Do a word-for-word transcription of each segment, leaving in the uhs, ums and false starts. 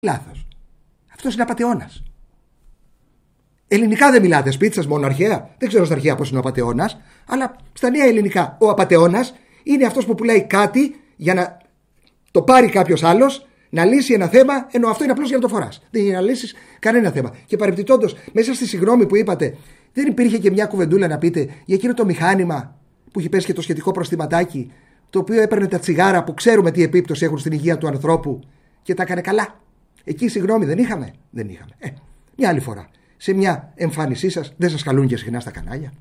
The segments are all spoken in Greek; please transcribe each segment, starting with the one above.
Λάθος. Αυτός είναι απατεώνας. Ελληνικά δεν μιλάτε, σπίτι σας μόνο αρχαία. Δεν ξέρω στα αρχαία πώς είναι ο απατεώνας, αλλά στα νέα ελληνικά ο απατεώνας είναι αυτός που πουλάει κάτι για να το πάρει κάποιος άλλος, να λύσει ένα θέμα, ενώ αυτό είναι απλώς για να το φοράς. Δεν είναι να λύσεις κανένα θέμα. Και παρεπιπτόντως, μέσα στη συγγνώμη που είπατε, δεν υπήρχε και μια κουβεντούλα να πείτε για εκείνο το μηχάνημα που έχει πέσει και το σχετικό προστιματάκι, το οποίο έπαιρνε τα τσιγάρα που ξέρουμε τι επίπτωση έχουν στην υγεία του ανθρώπου και τα έκανε καλά. Εκεί συγγνώμη δεν είχαμε. Δεν είχαμε. Ε, μια άλλη φορά. Σε μια εμφάνισή σας, δεν σας καλούν και συχνά στα κανάλια.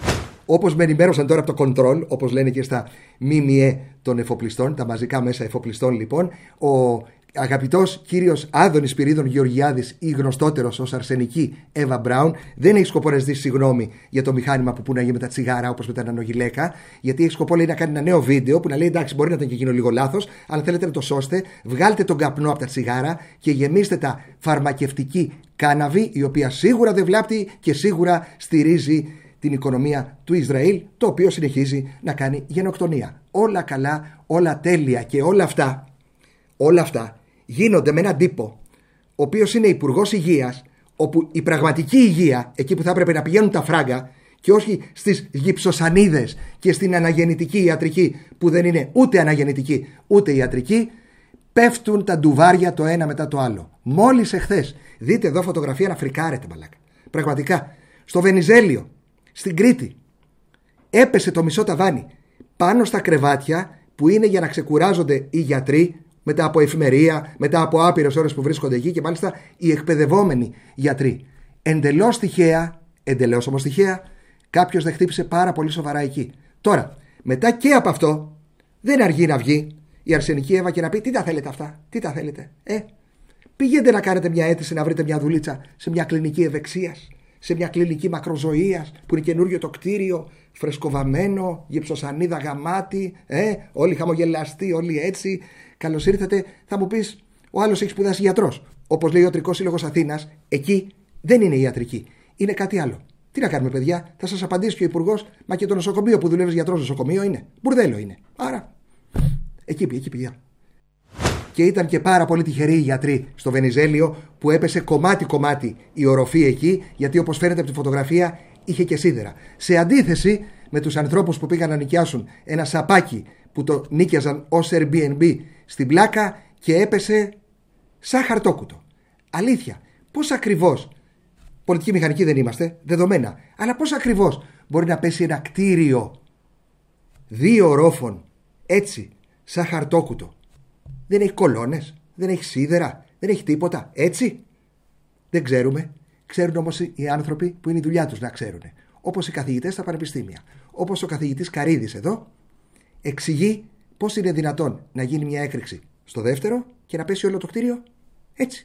Όπως με ενημέρωσαν τώρα από το Control, όπως λένε και στα ΜΜΕ των εφοπλιστών, τα μαζικά μέσα εφοπλιστών λοιπόν, ο αγαπητός κύριος Άδωνης Πυρίδων Γεωργιάδης ή γνωστότερος ως Αρσενική Εύα Μπράουν δεν έχει σκοπό να ζητήσει συγγνώμη για το μηχάνημα που πούναγε με τα τσιγάρα όπως με τα νανογυλαίκα, γιατί έχει σκοπό λέει, να κάνει ένα νέο βίντεο που να λέει εντάξει μπορεί να ήταν και εκείνο λίγο λάθος, αλλά θέλετε να το σώσετε, βγάλτε τον καπνό από τα τσιγάρα και γεμίστε τα φαρμακευτική κάναβη, η οποία σίγουρα δεν βλάπτει και σίγουρα στηρίζει την οικονομία του Ισραήλ, το οποίο συνεχίζει να κάνει γενοκτονία. Όλα καλά, όλα τέλεια και όλα αυτά, όλα αυτά γίνονται με έναν τύπο, ο οποίος είναι υπουργός υγείας, όπου η πραγματική υγεία, εκεί που θα έπρεπε να πηγαίνουν τα φράγκα και όχι στις γυψοσανίδες και στην αναγεννητική ιατρική, που δεν είναι ούτε αναγεννητική ούτε ιατρική, πέφτουν τα ντουβάρια το ένα μετά το άλλο. Μόλις εχθές, δείτε εδώ φωτογραφία να φρικάρετε μαλάκα. Πραγματικά, στο Βενιζέλιο, στην Κρήτη, έπεσε το μισό ταβάνι πάνω στα κρεβάτια που είναι για να ξεκουράζονται οι γιατροί μετά από εφημερία, μετά από άπειρες ώρες που βρίσκονται εκεί και μάλιστα οι εκπαιδευόμενοι γιατροί. Εντελώς τυχαία, εντελώς όμως τυχαία, κάποιος δεν χτύπησε πάρα πολύ σοβαρά εκεί. Τώρα, μετά και από αυτό, δεν αργεί να βγει η Αρσενική Εύα και να πει τι τα θέλετε αυτά, τι τα θέλετε. Ε, πηγαίνετε να κάνετε μια αίτηση να βρείτε μια δουλίτσα σε μια κλινική ευεξίας, σε μια κλινική μακροζωίας που είναι καινούριο το κτίριο, φρεσκοβαμμένο, γυψοσανίδα γαμάτι, ε, όλοι χαμογελαστοί, όλοι έτσι. Καλώς ήρθατε. Θα μου πεις, ο άλλος έχει σπουδάσει γιατρός. Όπως λέει ο Ιατρικός Σύλλογος Αθήνας, εκεί δεν είναι ιατρική. Είναι κάτι άλλο. Τι να κάνουμε, παιδιά, θα σας απαντήσει και ο Υπουργός, μα και το νοσοκομείο που δουλεύει γιατρός νοσοκομείο είναι. Μπουρδέλο είναι. Άρα, εκεί πήγε, εκεί πήγε. Και ήταν και πάρα πολύ τυχεροί οι γιατροί στο Βενιζέλιο που έπεσε κομμάτι-κομμάτι η οροφή εκεί, γιατί όπως φαίνεται από τη φωτογραφία είχε και σίδερα. Σε αντίθεση με τους ανθρώπους που πήγαν να νοικιάσουν ένα σαπάκι που το νίκιαζαν ως Airbnb στην πλάκα και έπεσε σαν χαρτόκουτο. Αλήθεια, πώς ακριβώς, πολιτική μηχανική δεν είμαστε, δεδομένα, αλλά πώς ακριβώς μπορεί να πέσει ένα κτίριο δύο ορόφων έτσι, σαν χαρτόκουτο. Δεν έχει κολόνες, δεν έχει σίδερα, δεν έχει τίποτα. Έτσι. Δεν ξέρουμε. Ξέρουν όμως οι άνθρωποι που είναι η δουλειά τους να ξέρουν. Όπως οι καθηγητές στα πανεπιστήμια. Όπως ο καθηγητής Καρίδης εδώ εξηγεί πώς είναι δυνατόν να γίνει μια έκρηξη στο δεύτερο και να πέσει όλο το κτίριο. Έτσι.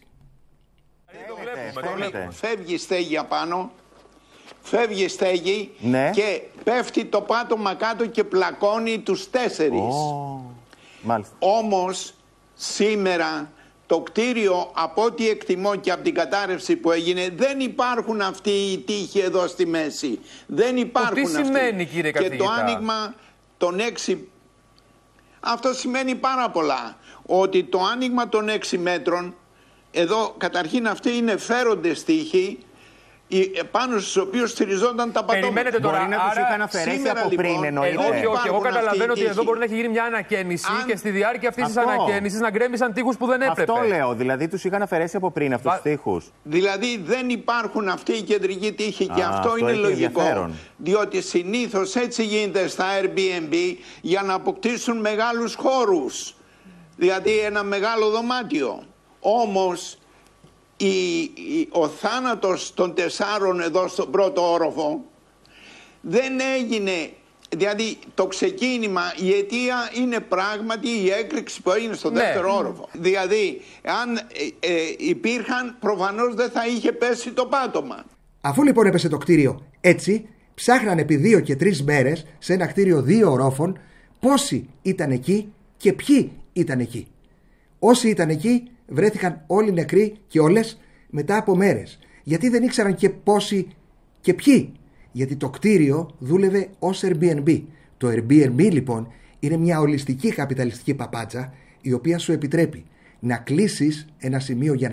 Φεύγει η στέγη απάνω, φεύγει η στέγη ναι. και πέφτει το πάτωμα κάτω και πλακώνει τους τέσσερις. Oh. Όμως σήμερα το κτίριο, από ό,τι εκτιμώ και από την κατάρρευση που έγινε, δεν υπάρχουν αυτοί οι τείχοι εδώ στη μέση. Δεν υπάρχουν τι αυτοί. σημαίνει, κύριε καθηγητά? Και το άνοιγμα των έξι... Αυτό σημαίνει πάρα πολλά. Ότι το άνοιγμα των έξι μέτρων, εδώ καταρχήν αυτοί είναι φέροντες τείχοι, πάνω στους οποίους στηριζόταν τα πατώματα. Περιμένετε τώρα, μπορεί να τους είχαν αφαιρέσει από πριν, λοιπόν, εννοείται. Όχι, όχι, εγώ καταλαβαίνω ότι εδώ μπορεί να έχει γίνει μια ανακαίνιση αν... και στη διάρκεια αυτής της ανακαίνησης να γκρέμισαν τείχους που δεν έπρεπε. Αυτό λέω, δηλαδή τους είχαν αφαιρέσει από πριν αυτούς τους τείχους. Δηλαδή δεν υπάρχουν αυτοί οι κεντρικοί τείχοι και Α, αυτό, αυτό είναι λογικό. Ενδιαφέρον. Διότι συνήθως έτσι γίνεται στα Airbnb για να αποκτήσουν μεγάλους χώρους. Δηλαδή ένα μεγάλο δωμάτιο. Όμως Η, η, ο θάνατος των τεσσάρων εδώ στον πρώτο όροφο δεν έγινε, δηλαδή το ξεκίνημα, η αιτία είναι πράγματι η έκρηξη που έγινε στον ναι. δεύτερο όροφο. Δηλαδή αν ε, ε, υπήρχαν, προφανώς δεν θα είχε πέσει το πάτωμα. Αφού λοιπόν έπεσε το κτίριο έτσι, ψάχναν επί δύο και τρεις μέρες σε ένα κτίριο δύο ορόφων πόσοι ήταν εκεί και ποιοι ήταν εκεί. Όσοι ήταν εκεί βρέθηκαν όλοι νεκροί και όλες μετά από μέρες. Γιατί δεν ήξεραν και πόσοι και ποιοι. Γιατί το κτίριο δούλευε ως Airbnb. Το Airbnb λοιπόν είναι μια ολιστική καπιταλιστική παπάτσα η οποία σου επιτρέπει να κλείσεις ένα σημείο για να